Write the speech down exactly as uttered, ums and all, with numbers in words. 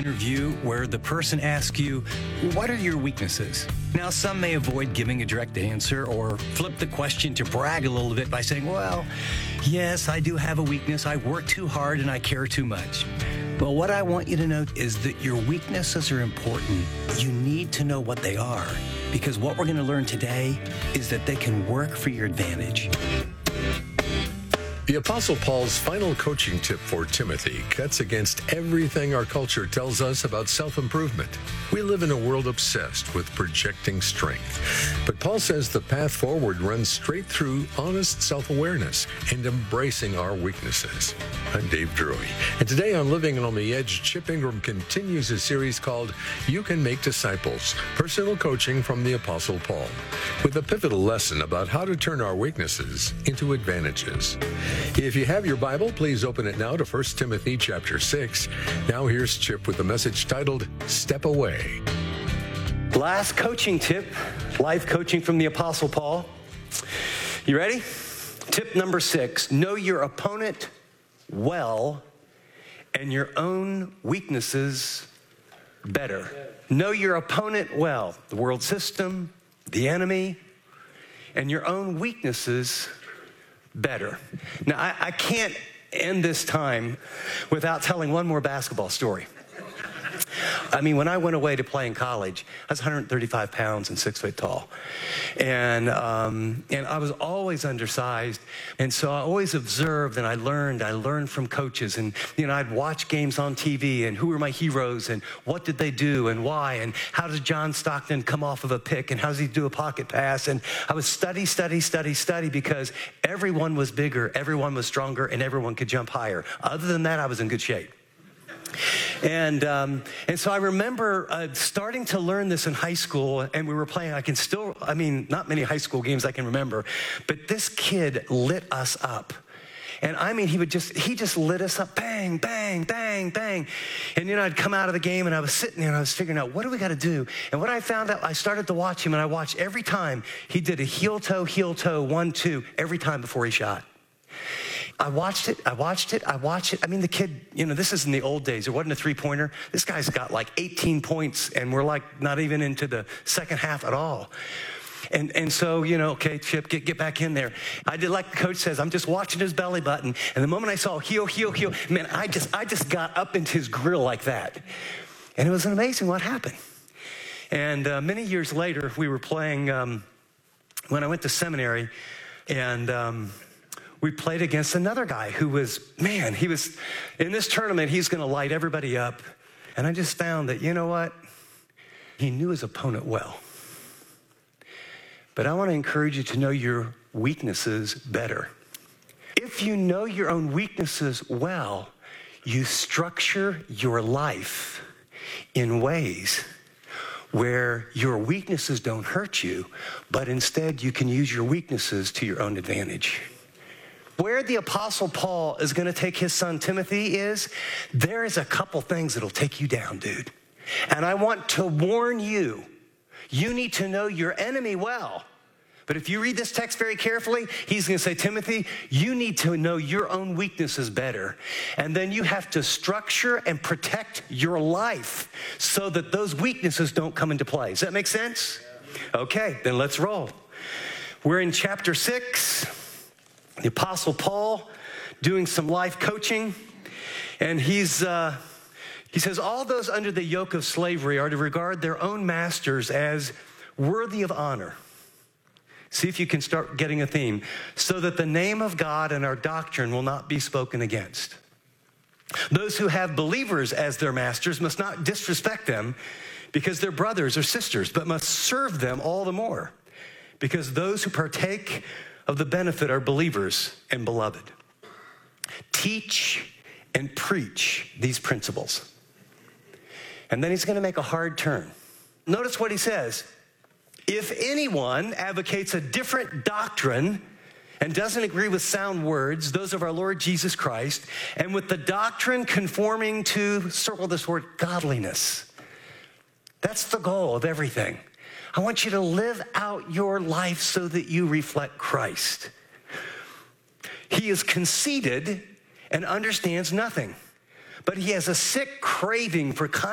interview where the person asks you, what are your weaknesses? Now, some may avoid giving a direct answer or flip the question to brag a little bit by saying, well, yes, I do have a weakness. I work too hard and I care too much. But what I want you to know is that your weaknesses are important. You need to know what they are, because what we're going to learn today is that they can work for your advantage. The Apostle Paul's final coaching tip for Timothy cuts against everything our culture tells us about self-improvement. We live in a world obsessed with projecting strength. But Paul says the path forward runs straight through honest self-awareness and embracing our weaknesses. I'm Dave Drury, and today on Living on the Edge, Chip Ingram continues a series called You Can Make Disciples, Personal Coaching from the Apostle Paul, with a pivotal lesson about how to turn our weaknesses into advantages. If you have your Bible, please open it now to First Timothy chapter six. Now here's Chip with the message titled, Step Away. Last coaching tip, life coaching from the Apostle Paul. You ready? Tip number six, know your opponent well and your own weaknesses better. Know your opponent well, the world system, the enemy, and your own weaknesses better. Now, I, I can't end this time without telling one more basketball story. I mean, when I went away to play in college, I was one hundred thirty-five pounds and six foot tall. And, um, and I was always undersized. And so I always observed and I learned. I learned from coaches. And, you know, I'd watch games on T V and who were my heroes and what did they do and why and how does John Stockton come off of a pick and how does he do a pocket pass? And I would study, study, study, study because everyone was bigger, everyone was stronger, and everyone could jump higher. Other than that, I was in good shape. And um, and so I remember uh, starting to learn this in high school, and we were playing. I can still, I mean, not many high school games I can remember, but this kid lit us up. And I mean, he would just, he just lit us up, bang, bang, bang, bang. And, you know, I'd come out of the game, and I was sitting there, and I was figuring out, what do we got to do? And what I found out, I started to watch him, and I watched every time he did a heel-toe, heel-toe, one, two, every time before he shot. I watched it, I watched it, I watched it. I mean, the kid, you know, this is in the old days. There wasn't a three-pointer. This guy's got like eighteen points, and we're like not even into the second half at all. And and so, you know, okay, Chip, get, get back in there. I did like the coach says, I'm just watching his belly button. And the moment I saw heel, heel, heel, man, I just, I just got up into his grill like that. And it was amazing what happened. And uh, many years later, we were playing, um, when I went to seminary, and um, we played against another guy who was, man, he was, in this tournament, he's going to light everybody up. And I just found that, you know what? He knew his opponent well. But I want to encourage you to know your weaknesses better. If you know your own weaknesses well, you structure your life in ways where your weaknesses don't hurt you, but instead you can use your weaknesses to your own advantage. Where the Apostle Paul is going to take his son Timothy is, there is a couple things that'll take you down, dude. And I want to warn you, you need to know your enemy well. But if you read this text very carefully, he's going to say, Timothy, you need to know your own weaknesses better. And then you have to structure and protect your life so that those weaknesses don't come into play. Does that make sense? Okay, then let's roll. We're in chapter six. The Apostle Paul doing some life coaching, and he's uh, he says, all those under the yoke of slavery are to regard their own masters as worthy of honor. See if you can start getting a theme. So that the name of God and our doctrine will not be spoken against. Those who have believers as their masters must not disrespect them because they're brothers or sisters, but must serve them all the more, because those who partake of the benefit are believers and beloved. Teach and preach these principles. And then he's going to make a hard turn. Notice what he says. If anyone advocates a different doctrine and doesn't agree with sound words, those of our Lord Jesus Christ, and with the doctrine conforming to, circle this word, godliness. That's the goal of everything. I want you to live out your life so that you reflect Christ. He is conceited and understands nothing, but he has a sick craving for kindness